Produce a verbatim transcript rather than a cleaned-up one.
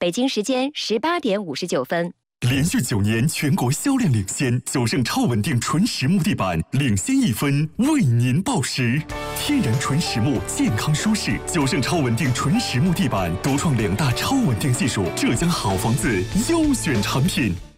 北京时间十八点五十九分。 连续九年全国销量领先，九盛超稳定纯实木地板领先一分，为您报时。天然纯实木，健康舒适，九盛超稳定纯实木地板独创两大超稳定技术，浙江好房子优选产品。